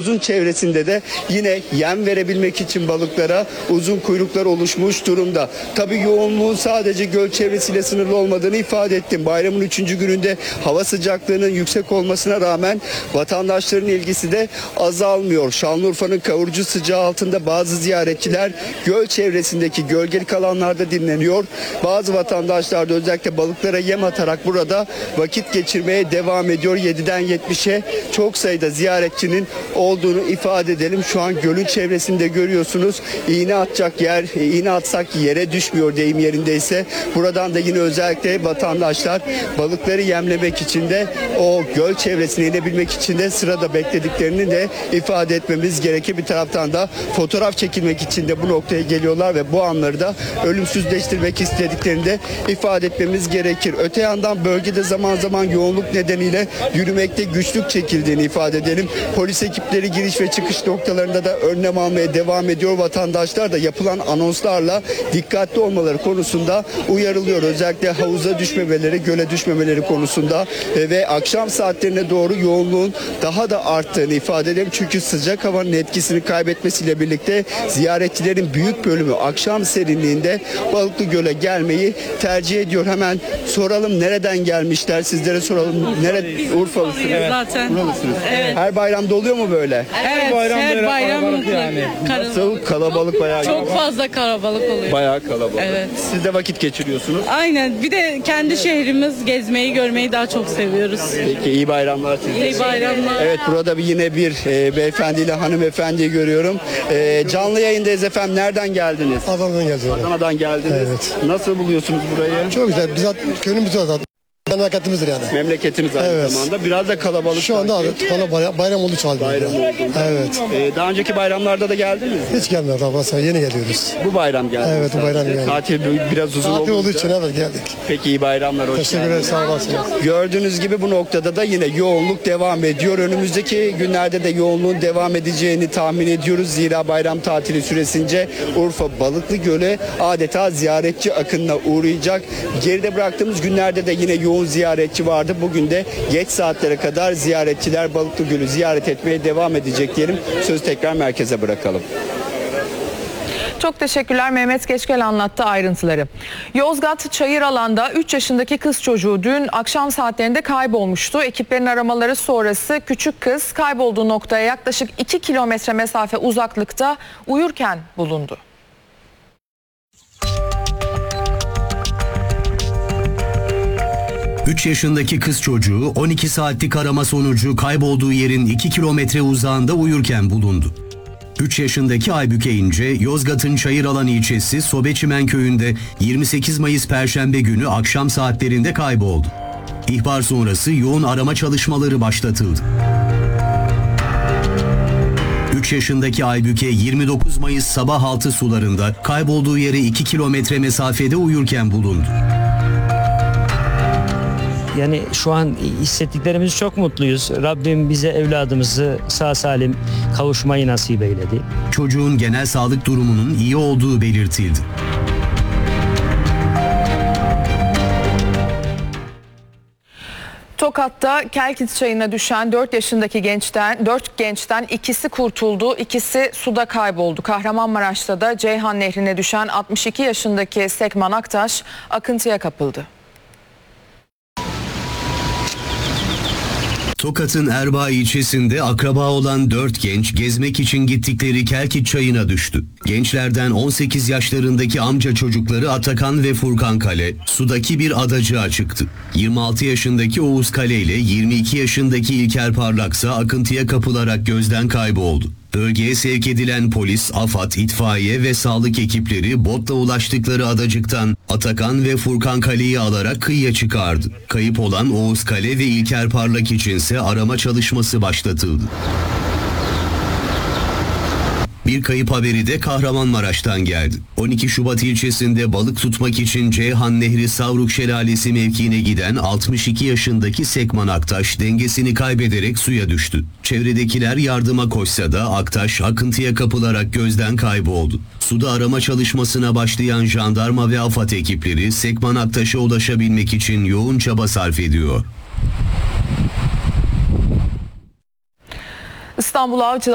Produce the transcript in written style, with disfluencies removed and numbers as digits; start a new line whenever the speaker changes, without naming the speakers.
havuzun çevresinde de yine yem verebilmek için balıklara uzun kuyruklar oluşmuş durumda. Tabii yoğunluğun sadece göl çevresiyle sınırlı olmadığını ifade ettim. Bayramın 3. gününde hava sıcaklığının yüksek olmasına rağmen vatandaşların ilgisi de azalmıyor. Şanlıurfa'nın kavurucu sıcağı altında bazı ziyaretçiler göl çevresindeki gölgelik alanlarda dinleniyor. Bazı vatandaşlar da özellikle balıklara yem atarak burada vakit geçirmeye devam ediyor. 7'den 70'e çok sayıda ziyaretçinin olduğunu ifade edelim. Şu an gölün çevresinde görüyorsunuz. İğne atsak yere düşmüyor deyim yerindeyse. Buradan da yine özellikle vatandaşlar balıkları yemlemek için de o göl çevresine inebilmek için de sırada beklediklerini de ifade etmemiz gerekir. Bir taraftan da fotoğraf çekilmek için de bu noktaya geliyorlar ve bu anları da ölümsüzleştirmek istediklerini de ifade etmemiz gerekir. Öte yandan bölgede zaman zaman yoğunluk nedeniyle yürümekte güçlük çekildiğini ifade edelim. Polis ekipleri giriş ve çıkış noktalarında da önlem almaya devam ediyor. Vatandaşlar da yapılan anonslarla dikkatli olmaları konusunda uyarılıyor. Özellikle havuza düşmemeleri, göle düşmemeleri konusunda ve akşam saatlerine doğru yoğunluğun daha da arttığını ifade edelim. Çünkü sıcak havanın etkisini kaybetmesiyle birlikte ziyaretçilerin büyük bölümü akşam serinliğinde Balıklı Göl'e gelmeyi tercih ediyor. Hemen soralım nereden gelmişler? Sizlere soralım. Urfalısınız.
Evet. Zaten. Evet.
Her bayramda oluyor mu böyle?
Evet, her bayram
yani.
Nasıl? Kalabalık bayağı.
Çok fazla kalabalık oluyor.
Bayağı kalabalık.
Evet.
Siz de vakit geçiriyorsunuz.
Aynen. Bir de kendi şehrimiz gezmeyi, görmeyi daha çok seviyoruz.
Peki iyi bayramlar size.
İyi bayramlar.
Evet, burada yine bir beyefendiyle hanımefendiyi görüyorum. Canlı yayındayız efendim. Nereden geldiniz?
Adana'dan geldim.
Adana'dan geldiniz.
Evet.
Nasıl buluyorsunuz burayı?
Çok güzel. Bizzat köyümüz zaten. Memleketimizdir yani.
Memleketiniz aynı
Evet.
zamanda. Biraz da kalabalık.
Şu anda bayram oldu çaldı.
Bayram oldu.
Evet.
Daha önceki bayramlarda da geldiniz mi?
Hiç gelmiyor daha fazla. Yeni geliyoruz.
Bu bayram geldi.
Evet, bu bayram geldi.
Tatil biraz uzun
Tatil olduğu
oldu.
için evet geldik.
Peki iyi bayramlar. Hoş
Teşekkür
geldiniz.
ederiz. Sağ olasınız.
Gördüğünüz gibi bu noktada da yine yoğunluk devam ediyor. Önümüzdeki günlerde de yoğunluğun devam edeceğini tahmin ediyoruz. Zira bayram tatili süresince Urfa Balıklı Göl'e adeta ziyaretçi akınına uğrayacak. Geride bıraktığımız günlerde de yine yoğun ziyaretçi vardı. Bugün de geç saatlere kadar ziyaretçiler Balıklı Göl'ü ziyaret etmeye devam edecek diyelim. Sözü tekrar merkeze bırakalım.
Çok teşekkürler. Mehmet Geçgel anlattı ayrıntıları. Yozgat Çayıralan'da 3 yaşındaki kız çocuğu dün akşam saatlerinde kaybolmuştu. Ekiplerin aramaları sonrası küçük kız kaybolduğu noktaya yaklaşık 2 kilometre mesafe uzaklıkta uyurken bulundu.
Üç yaşındaki kız çocuğu 12 saatlik arama sonucu kaybolduğu yerin 2 kilometre uzağında uyurken bulundu. 3 yaşındaki Aybüke İnce, Yozgat'ın Çayıralan ilçesi Sobeçimen köyünde 28 Mayıs Perşembe günü akşam saatlerinde kayboldu. İhbar sonrası yoğun arama çalışmaları başlatıldı. 3 yaşındaki Aybüke 29 Mayıs sabah 6 sularında kaybolduğu yere 2 kilometre mesafede uyurken bulundu.
Yani şu an hissettiklerimiz çok mutluyuz. Rabbim bize evladımızı sağ salim kavuşmayı nasip eyledi.
Çocuğun genel sağlık durumunun iyi olduğu belirtildi.
Tokat'ta Kelkit Çayı'na düşen 4 gençten ikisi kurtuldu, ikisi suda kayboldu. Kahramanmaraş'ta da Ceyhan Nehri'ne düşen 62 yaşındaki Sekman Aktaş akıntıya kapıldı.
Tokat'ın Erbaa ilçesinde akraba olan 4 genç gezmek için gittikleri Kelkit Çayı'na düştü. Gençlerden 18 yaşlarındaki amca çocukları Atakan ve Furkan Kale sudaki bir adacığa çıktı. 26 yaşındaki Oğuz Kale ile 22 yaşındaki İlker Parlaksa akıntıya kapılarak gözden kayboldu. Bölgeye sevk edilen polis, AFAD, itfaiye ve sağlık ekipleri botla ulaştıkları adacıktan Atakan ve Furkan Kale'yi alarak kıyıya çıkardı. Kayıp olan Oğuz Kale ve İlker Parlak içinse arama çalışması başlatıldı. Bir kayıp haberi de Kahramanmaraş'tan geldi. 12 Şubat ilçesinde balık tutmak için Ceyhan Nehri Savruk Şelalesi mevkiine giden 62 yaşındaki Sekman Aktaş dengesini kaybederek suya düştü. Çevredekiler yardıma koşsa da Aktaş akıntıya kapılarak gözden kayboldu. Suda arama çalışmasına başlayan jandarma ve AFAD ekipleri Sekman Aktaş'a ulaşabilmek için yoğun çaba sarf ediyor.
İstanbul Avcılar